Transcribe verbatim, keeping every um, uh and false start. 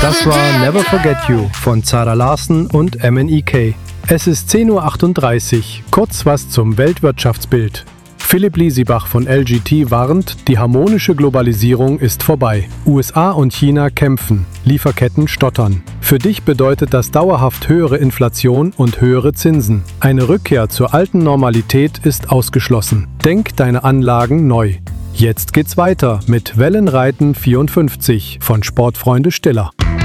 Das war Never Forget You von Zara Larsson und M N E K. Es ist zehn Uhr achtunddreißig. Kurz was zum Weltwirtschaftsbild. Philipp Liesibach von L G T warnt, die harmonische Globalisierung ist vorbei. U S A und China kämpfen, Lieferketten stottern. Für dich bedeutet das dauerhaft höhere Inflation und höhere Zinsen. Eine Rückkehr zur alten Normalität ist ausgeschlossen. Denk deine Anlagen neu. Jetzt geht's weiter mit Wellenreiten vierundfünfzig von Sportfreunde Stiller.